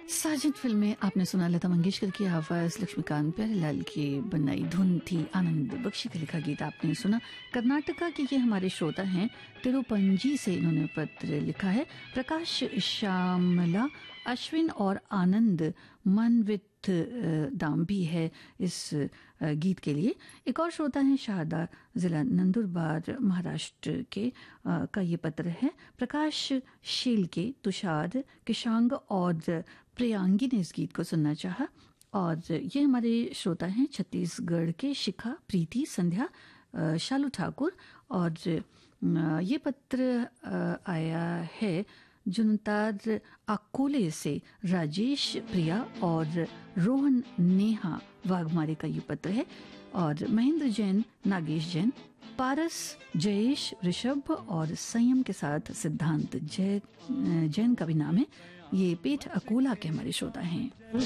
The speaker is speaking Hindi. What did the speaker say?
साजन फिल्म में आपने सुना लता मंगेशकर की आवाज, लक्ष्मीकांत प्यारेलाल की बनाई धुन थी, आनंद बख्शी का लिखा गीत आपने सुना। कर्नाटका के ये हमारे श्रोता हैं, तिरुपंजी से इन्होंने पत्र लिखा है। प्रकाश, श्यामला, अश्विन और आनंद मनवित दाम भी है इस गीत के लिए। एक और श्रोता है शारदा, जिला नंदुरबार महाराष्ट्र के का ये पत्र है। प्रकाश शील के, तुषार, किशांग और प्रियांगी ने इस गीत को सुनना चाहा। और ये हमारे श्रोता हैं छत्तीसगढ़ के शिखा, प्रीति, संध्या, शालू ठाकुर। और ये पत्र आया है जुनतार अकोले से राजेश, प्रिया और रोहन नेहा वाघमारे का ये पत्र है। और महेंद्र जैन, नागेश जैन, पारस, जयेश, ऋषभ और संयम के साथ सिद्धांत जैन का भी नाम है। ये पेठ अकोला के हमारे श्रोता हैं।